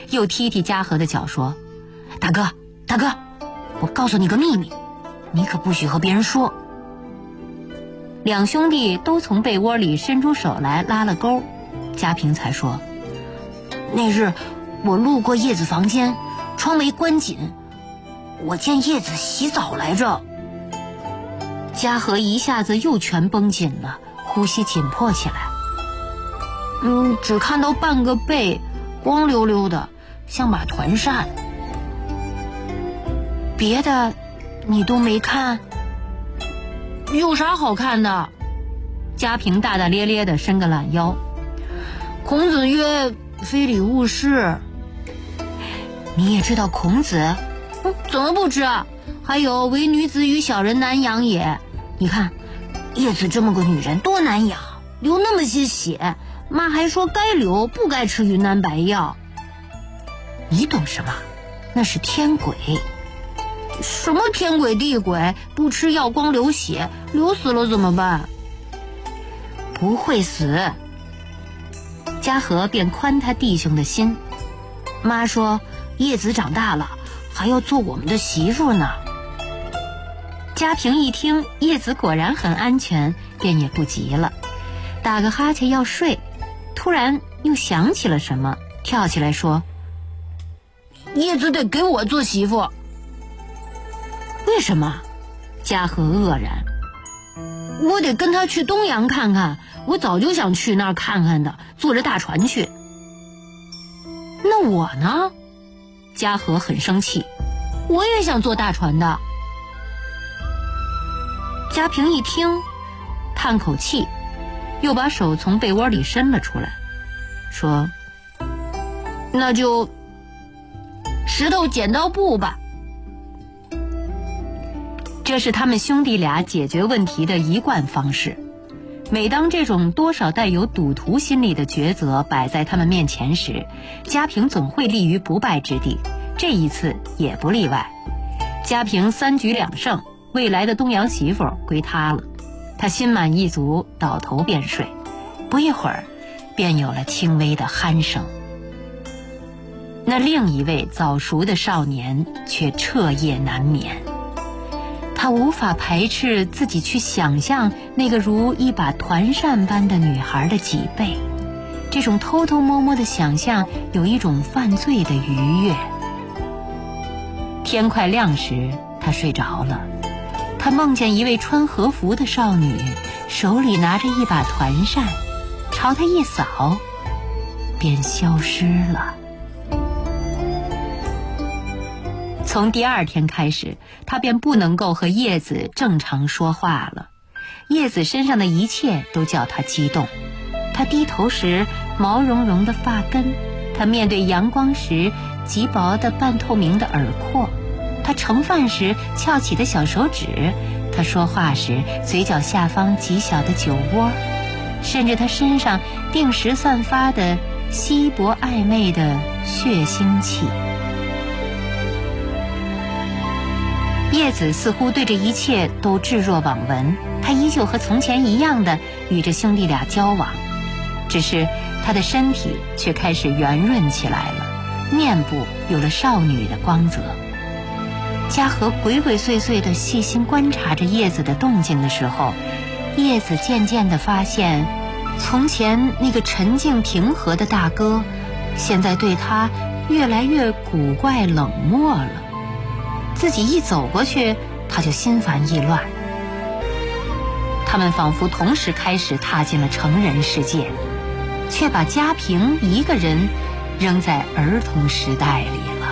又踢踢嘉禾的脚说：“大哥，大哥，我告诉你个秘密，你可不许和别人说。”两兄弟都从被窝里伸出手来拉了钩，嘉平才说：“那日我路过叶子房间，窗没关紧，我见叶子洗澡来着。”嘉禾一下子又全绷紧了，呼吸紧迫起来。只看到半个背，光溜溜的，像把团扇。别的你都没看？有啥好看的？嘉平大大咧咧地伸个懒腰。孔子曰：“非礼勿视。”你也知道孔子？怎么不知啊？还有唯女子与小人难养也。你看叶子这么个女人多难养，流那么些血，妈还说该流不该吃云南白药。你懂什么？那是天鬼。什么天鬼地鬼？不吃药光流血，流死了怎么办？不会死。嘉禾便宽他弟兄的心。妈说叶子长大了还要做我们的媳妇呢。嘉平一听叶子果然很安全，便也不急了，打个哈欠要睡，突然又想起了什么，跳起来说：“叶子得给我做媳妇。”为什么？嘉禾愕然。我得跟他去东洋看看，我早就想去那儿看看的，坐着大船去。那我呢？嘉禾很生气，我也想坐大船的。嘉平一听，叹口气，又把手从被窝里伸了出来，说：“那就石头剪刀布吧。”这是他们兄弟俩解决问题的一贯方式。每当这种多少带有赌徒心理的抉择摆在他们面前时，嘉平总会立于不败之地，这一次也不例外。嘉平3局2胜，未来的东洋媳妇归他了。他心满意足，倒头便睡，不一会儿便有了轻微的鼾声。那另一位早熟的少年却彻夜难眠，他无法排斥自己去想象那个如一把团扇般的女孩的脊背，这种偷偷摸摸的想象有一种犯罪的愉悦。天快亮时，他睡着了。他梦见一位穿和服的少女，手里拿着一把团扇，朝他一扫，便消失了。从第2天开始，他便不能够和叶子正常说话了。叶子身上的一切都叫他激动。他低头时毛茸茸的发根，他面对阳光时极薄的半透明的耳廓，他盛饭时翘起的小手指，他说话时嘴角下方极小的酒窝，甚至他身上定时散发的稀薄暧昧的血腥气。叶子似乎对这一切都置若罔闻，他依旧和从前一样的与这兄弟俩交往，只是他的身体却开始圆润起来了，面部有了少女的光泽。嘉禾鬼鬼祟祟地细心观察着叶子的动静的时候，叶子渐渐地发现，从前那个沉静平和的大哥，现在对他越来越古怪冷漠了。自己一走过去，他就心烦意乱。他们仿佛同时开始踏进了成人世界，却把嘉平一个人扔在儿童时代里了。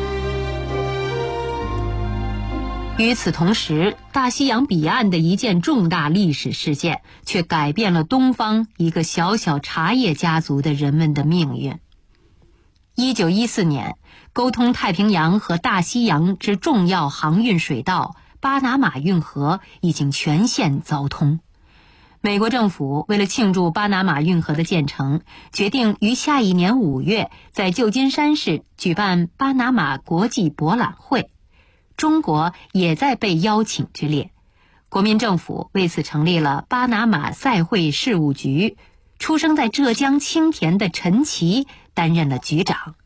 与此同时，大西洋彼岸的一件重大历史事件却改变了东方一个小小茶叶家族的人们的命运。1914年，沟通太平洋和大西洋之重要航运水道巴拿马运河已经全线凿通。美国政府为了庆祝巴拿马运河的建成，决定于下一年5月在旧金山市举办巴拿马国际博览会，中国也在被邀请之列。国民政府为此成立了巴拿马赛会事务局，出生在浙江青田的陈奇担任了局长。